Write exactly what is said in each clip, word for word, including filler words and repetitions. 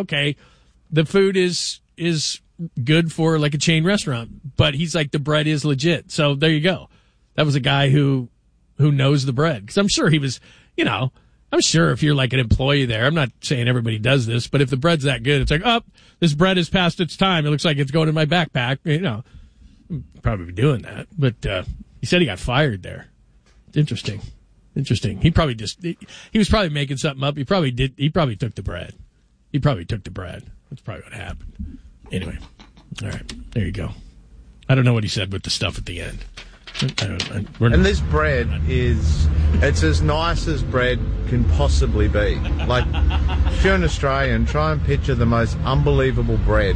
okay, the food is is good for like a chain restaurant, but he's like, the bread is legit. So there you go. That was a guy who who knows the bread, because I'm sure he was, you know, I'm sure if you're like an employee there, I'm not saying everybody does this, but if the bread's that good, it's like, oh, this bread is past its time. It looks like it's going in my backpack. You know, probably be doing that. But uh, he said he got fired there. It's interesting. Interesting. He probably just, he, he was probably making something up. He probably did. He probably took the bread. He probably took the bread. That's probably what happened. Anyway. All right. There you go. I don't know what he said with the stuff at the end. I don't, I, we're and not, this bread is, it's as nice as bread can possibly be. Like, if you're an Australian, try and picture the most unbelievable bread.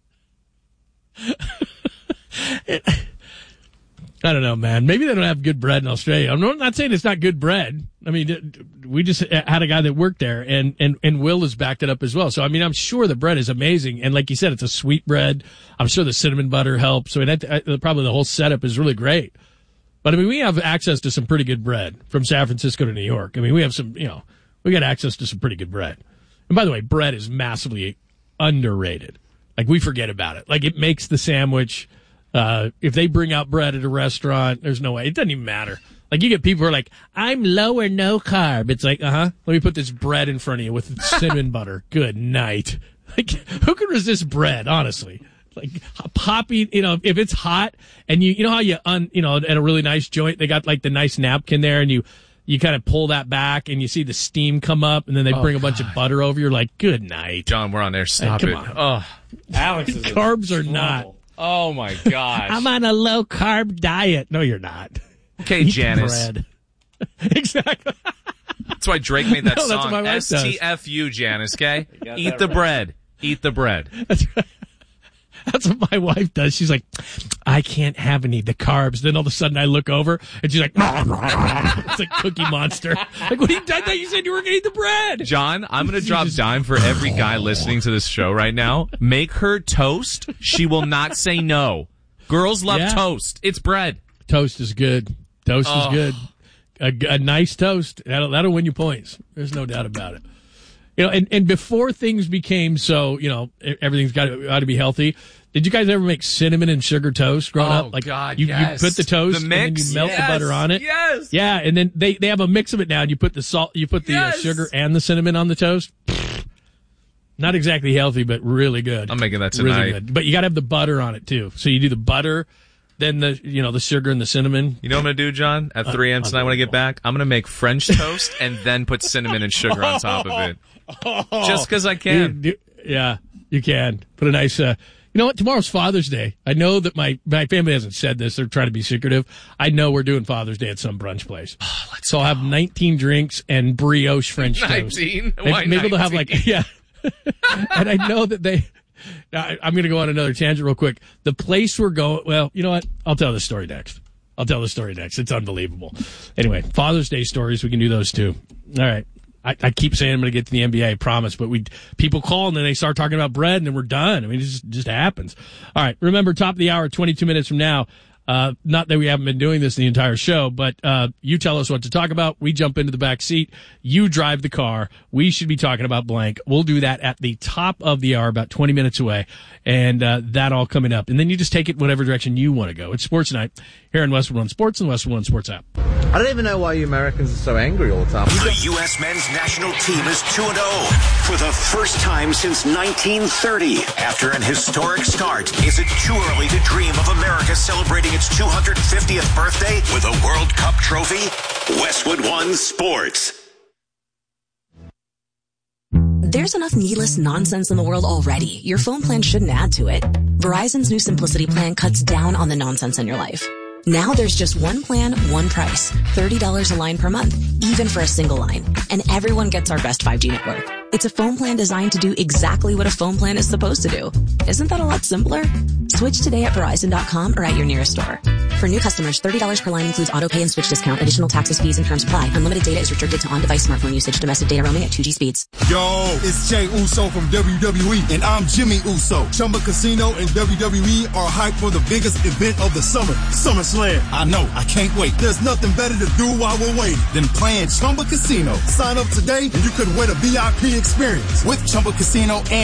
it, I don't know, man. Maybe they don't have good bread in Australia. I'm not saying it's not good bread. I mean, we just had a guy that worked there, and, and, and Will has backed it up as well. So, I mean, I'm sure the bread is amazing. And like you said, it's a sweet bread. I'm sure the cinnamon butter helps. So, I mean, that, probably the whole setup is really great. But, I mean, we have access to some pretty good bread from San Francisco to New York. I mean, we have some, you know, we got access to some pretty good bread. And by the way, bread is massively underrated. Like, we forget about it. Like, it makes the sandwich. Uh, if they bring out bread at a restaurant, there's no way. It doesn't even matter. Like, you get people who are like, I'm low or no carb. It's like, uh-huh. Let me put this bread in front of you with cinnamon butter. Good night. Like, who can resist bread, honestly? Like, popping, you know, if it's hot and you, you know how you, un, you know, at a really nice joint, they got like the nice napkin there and you, you kind of pull that back and you see the steam come up and then they oh, bring a bunch God. of butter over. You're like, good night. John, we're on there. Stop hey, it. On. Oh, Alex is carbs are not. Oh my gosh. I'm on a low carb diet. No, you're not. Okay, Eat Janice. Bread. Exactly. That's why Drake made that no, that's song. what my wife S T F U, Janice, okay? Eat the right. bread. Eat the bread. That's right. That's what my wife does. She's like, I can't have any of the carbs. Then all of a sudden I look over and she's like, it's like Cookie Monster. Like, what are you, I thought you said you were going to eat the bread. John, I'm going to drop dime for every guy listening to this show right now. Make her toast. She will not say no. Girls love Yeah. toast. It's bread. Toast is good. Toast Oh. is good. A, a nice toast. That'll, that'll win you points. There's no doubt about it. You know, and, and before things became so, you know, everything's got to, got to be healthy. Did you guys ever make cinnamon and sugar toast growing Oh, up? Like, God, you, yes. you put the toast The and then mix? you melt Yes, the butter on it. yes. Yeah, and then they, they have a mix of it now, and you put the salt, you put the Yes. uh, sugar and the cinnamon on the toast. Not exactly healthy, but really good. I'm making that tonight. Really good. But you got to have the butter on it too. So you do the butter, then the you know the sugar and the cinnamon. You know what I'm going to do, John? At three a.m. tonight when I get back, I'm going to make French toast and then put cinnamon and sugar on top of it. Just because I can. You- you- yeah, you can. Put a nice, uh, you know what? Tomorrow's Father's Day. I know that my, my family hasn't said this. They're trying to be secretive. I know we're doing Father's Day at some brunch place. Oh, let's so I'll have nineteen drinks and brioche French toast. nineteen? Maybe, Why maybe they'll have nineteen? like, yeah. And I know that they, I, I'm going to go on another tangent real quick. The place we're going, well, you know what? I'll tell the story next. I'll tell the story next. It's unbelievable. Anyway, Father's Day stories, we can do those too. All right. I, I keep saying I'm going to get to the N B A, I promise, but we people call and then they start talking about bread and then we're done. I mean, it just, just happens. All right. Remember, top of the hour, twenty-two minutes from now. Uh, not that we haven't been doing this the entire show, but uh, you tell us what to talk about. We jump into the back seat. You drive the car. We should be talking about blank. We'll do that at the top of the hour, about twenty minutes away. And uh, that all coming up. And then you just take it whatever direction you want to go. It's Sports Night here in Westwood One Sports and Westwood One Sports app. I don't even know why you Americans are so angry all the time. The U S men's national team is two and oh for the first time since nineteen thirty. After an historic start, is it too early to dream of America celebrating its two hundred fiftieth birthday with a World Cup trophy? Westwood One Sports. There's enough needless nonsense in the world already. Your phone plan shouldn't add to it. Verizon's new Simplicity plan cuts down on the nonsense in your life. Now there's just one plan, one price. thirty dollars a line per month, even for a single line. And everyone gets our best five G network. It's a phone plan designed to do exactly what a phone plan is supposed to do. Isn't that a lot simpler? Switch today at Verizon dot com or at your nearest store. For new customers, thirty dollars per line includes auto pay and switch discount. Additional taxes, fees, and terms apply. Unlimited data is restricted to on-device smartphone usage. Domestic data roaming at two G speeds. Yo, it's Jay Uso from W W E, and I'm Jimmy Uso. Chumba Casino and W W E are hyped for the biggest event of the summer, SummerSlam. I know, I can't wait. There's nothing better to do while we're waiting than playing Chumba Casino. Sign up today, and you could win a V I P experience with Chumba Casino and